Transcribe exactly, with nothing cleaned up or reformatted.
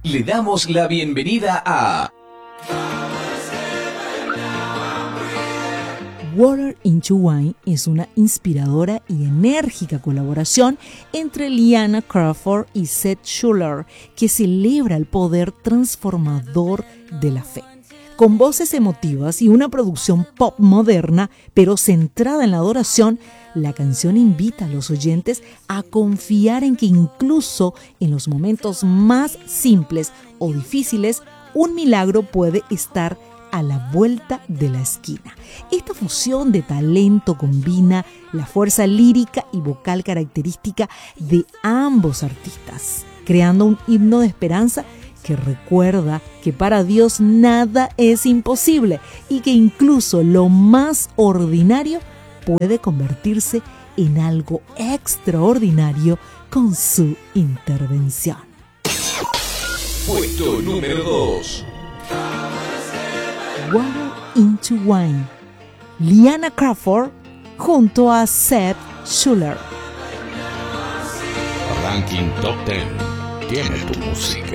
Le damos la bienvenida a Water into Wine es una inspiradora y enérgica colaboración entre Liana Crawford y Seth Schuller, que celebra el poder transformador de la fe. Con voces emotivas y una producción pop moderna, pero centrada en la adoración, la canción invita a los oyentes a confiar en que incluso en los momentos más simples o difíciles, un milagro puede estar a la vuelta de la esquina. Esta fusión de talento combina la fuerza lírica y vocal característica de ambos artistas, creando un himno de esperanza que recuerda que para Dios nada es imposible y que incluso lo más ordinario puede convertirse en algo extraordinario con su intervención. puesto número dos. Water into Wine, Liana Crawford junto a Seth Schuller. Ranking Top diez. Tiene tu música.